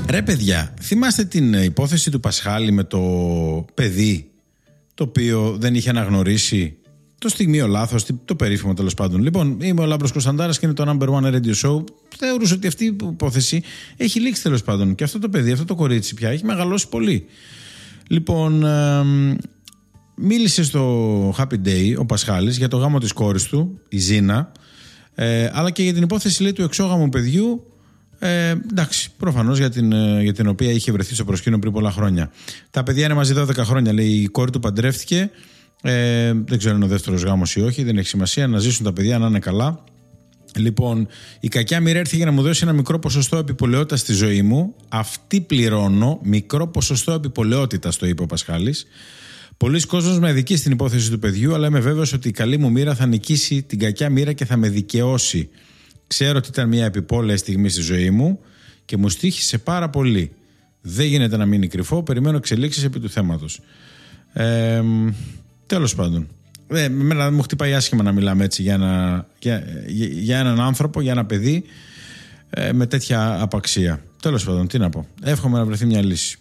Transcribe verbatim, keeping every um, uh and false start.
Ρε παιδιά, θυμάστε την υπόθεση του Πασχάλη με το παιδί το οποίο δεν είχε αναγνωρίσει το στιγμίο λάθος, το περίφημο τέλος πάντων. Λοιπόν, είμαι ο Λάμπρος Κωνσταντάρας και είναι το Number One Radio Show. Θεωρούσα ότι αυτή η υπόθεση έχει λήξει τέλος πάντων. Και αυτό το παιδί, αυτό το κορίτσι πια έχει μεγαλώσει πολύ. Λοιπόν, ε, μίλησε στο Happy Day ο Πασχάλης για το γάμο της κόρης του, η Ζήνα, ε, αλλά και για την υπόθεση, λέει, του εξώγαμου παιδιού. Ε, εντάξει, προφανώς για την, για την οποία είχε βρεθεί στο προσκήνιο πριν πολλά χρόνια. Τα παιδιά είναι μαζί δώδεκα χρόνια, λέει. Η κόρη του παντρεύτηκε. Ε, δεν ξέρω αν είναι ο δεύτερος γάμος ή όχι, δεν έχει σημασία. Να ζήσουν τα παιδιά, να είναι καλά. Λοιπόν, η κακιά μοίρα έρθει για να μου δώσει ένα μικρό ποσοστό επιπολαιότητας στη ζωή μου. Αυτή πληρώνω. Μικρό ποσοστό επιπολαιότητας, το είπε ο Πασχάλης. Πολλοί κόσμος με αδικεί στην υπόθεση του παιδιού, αλλά είμαι βέβαιος ότι η καλή μου μοίρα θα νικήσει την κακιά μοίρα και θα με δικαιώσει. Ξέρω ότι ήταν μια επιπόλαια στιγμή στη ζωή μου και μου στοίχησε πάρα πολύ. Δεν γίνεται να μείνει κρυφό, περιμένω εξελίξεις επί του θέματος. Ε, τέλος πάντων. Ε, εμένα μου χτυπάει άσχημα να μιλάμε έτσι για, ένα, για, για, για έναν άνθρωπο, για ένα παιδί ε, με τέτοια απαξία. Τέλος πάντων, τι να πω. Εύχομαι να βρεθεί μια λύση.